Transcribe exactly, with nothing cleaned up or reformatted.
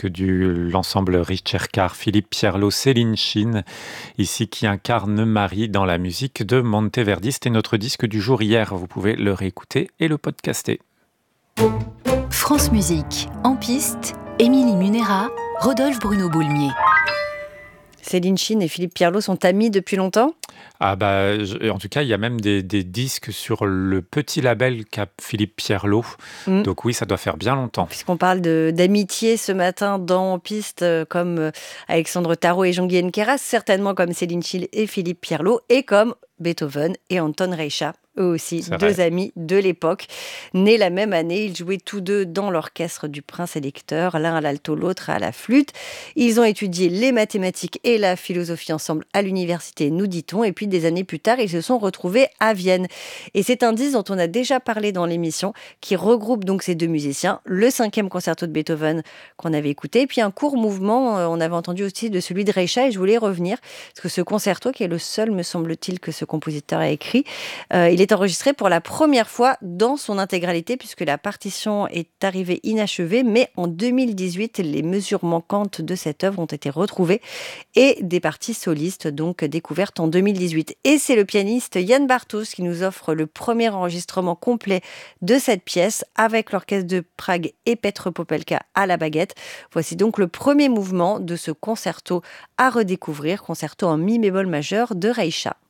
disque de l'ensemble Ricercar, Philippe Pierlot, Céline Chine, ici qui incarne Marie dans la musique de Monteverdi. C'était notre disque du jour hier, vous pouvez le réécouter et le podcaster. France Musique, en piste, Émilie Munera, Rodolphe Bruno Boulmier. Céline Chine et Philippe Pierlot sont amis depuis longtemps ? Ah bah, je, en tout cas, il y a même des, des disques sur le petit label qu'a Philippe Pierlot. Mmh. Donc oui, ça doit faire bien longtemps. Puisqu'on parle de, d'amitié ce matin dans Piste, euh, comme euh, Alexandre Tarot et Jean-Guy Henqueras, certainement comme Céline Chine et Philippe Pierlot, et comme Beethoven et Anton Reicha, eux aussi, C'est deux vrai. amis de l'époque. Nés la même année, ils jouaient tous deux dans l'orchestre du Prince électeur, l'un à l'alto, l'autre à la flûte. Ils ont étudié les mathématiques et la philosophie ensemble à l'université, nous dit-on, et puis des années plus tard, ils se sont retrouvés à Vienne. Et c'est un disque dont on a déjà parlé dans l'émission, qui regroupe donc ces deux musiciens, le cinquième concerto de Beethoven qu'on avait écouté, et puis un court mouvement, on avait entendu aussi de celui de Reicha, et je voulais revenir, parce que ce concerto, qui est le seul, me semble-t-il, que ce compositeur a écrit, euh, il est enregistré pour la première fois dans son intégralité, puisque la partition est arrivée inachevée, mais en deux mille dix-huit, les mesures manquantes de cette œuvre ont été retrouvées, et des parties solistes, donc découvertes en deux mille dix-huit. Et c'est le pianiste Yann Barthos qui nous offre le premier enregistrement complet de cette pièce, avec l'orchestre de Prague et Petr Popelka à la baguette. Voici donc le premier mouvement de ce concerto à redécouvrir, concerto en mi bémol majeur de Reicha.